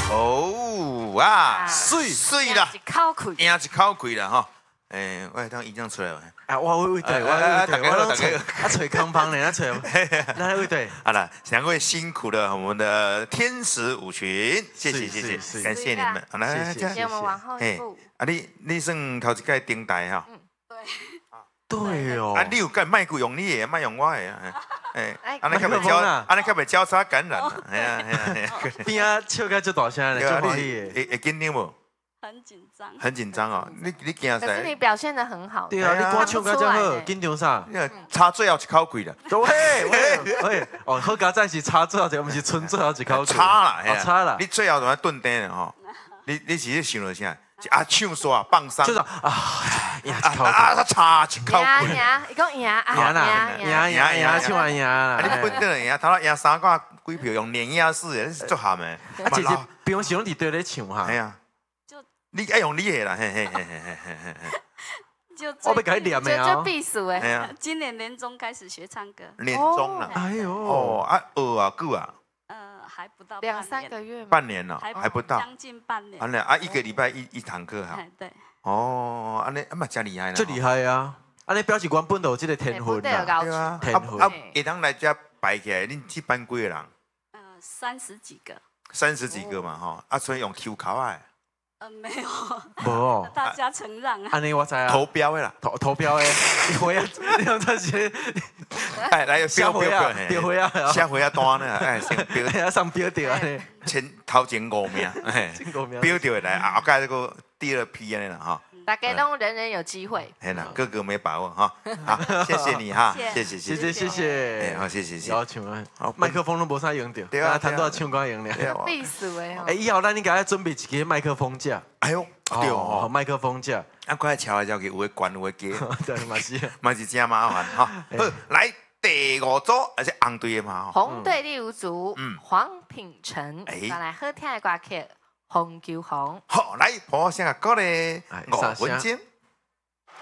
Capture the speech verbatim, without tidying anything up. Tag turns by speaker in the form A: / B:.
A: 哦哇，
B: 水
A: 水啦，
C: 一口气，
A: 赢一口气啦吼。诶，我当已经出来了。
B: 啊，我喂对，我喂对，我拢找啊找康芳呢，啊找，来喂对。
A: 好了，两位辛苦了我们的天使舞群，谢谢谢谢，感谢你们。好来，
C: 谢谢我们往后一步。
A: 啊，你你算头一届顶台哈？
C: 嗯，对。
B: 对哦。
A: 啊，你有干麦克用你的，麦用我的啊？哎，安尼可袂交，安尼可袂交叉感染啊？系啊系啊系啊。
B: 边啊笑个就大声咧，就欢喜。
A: 会会紧张无？
D: 很紧张。
A: 很紧张哦，你你惊啥？
C: 可是你表现得很好。
B: 对啊，你歌唱个真好，紧张啥？
A: 差最后一口气啦。
B: 喂喂喂，哦，好佳在是差最后一个，毋是剩最后一口气。
A: 差啦，
B: 差啦。
A: 你最後同佢蹲低啦吼，你你是想到啥？啊唱煞放鬆，
B: 就是啊
A: 啊啊差一口
C: 氣。贏，伊講贏啊
B: 贏啦，贏贏贏，唱完贏啦。
A: 你本得贏，頭贏三掛幾票用碾壓式的，足鹹的。
B: 啊，姐姐不用想你對咧唱哈。
A: 係啊。你愛用你的啦，嘿嘿嘿嘿嘿嘿嘿。
D: 就
B: 我要給你念的
C: 哦。就避暑哎。
A: 係啊。
D: 今年年中開始學唱歌。
A: 年中啦。
B: 哎呦。
A: 哦啊學啊久啊。
D: 呃，還不到
C: 兩三個月。
A: 半年了，還不到。
D: 將近半年。
A: 完了啊，一個禮拜一一堂課哈。
D: 對。
A: 哦，安尼啊嘛真厲害啦。
B: 最厲害啊！安尼表示原本就有這個天分啦。
A: 對啊。
B: 天分。
A: 啊，會當來這擺起來，恁這班幾個人？
D: 呃，三十幾個。
A: 三十幾個嘛吼，啊，所以用 Q 口啊。
D: 呃，沒有，
B: 無哦，
D: 大家承讓啊。
B: 安尼我知啊。
A: 投標的啦，
B: 投投標的，你回啊，你用這些，
A: 哎，來標標標，
B: 標回啊，
A: 下回啊單呢，哎，先標，
B: 要上標掉啊，
A: 前頭前五名，哎，標掉來，後蓋這個第二批安尼啦哈。
C: 大家都人人有機會。
A: 哎啦，個個沒把握哈，好，謝謝你哈，謝謝
B: 謝謝謝謝，
A: 哎，好，謝謝謝謝。
B: 要唱啊，麥克風都無啥用到，對啊，彈到唱歌用了。
C: 必死誒！
B: 哎，以後咱應該要準備一個麥克風架。
A: 哎呦，對哦，
B: 麥克風架。
A: 啊，快來瞧一瞧，有會關有會加。
B: 對，嘛是，
A: 嘛是真麻煩哈。好，來第五組，而且紅隊的嘛。
C: 紅隊第五組，黃品成，帶來好聽的歌曲《紅球紅》。
A: 好，來，播聲個歌咧，五分鐘。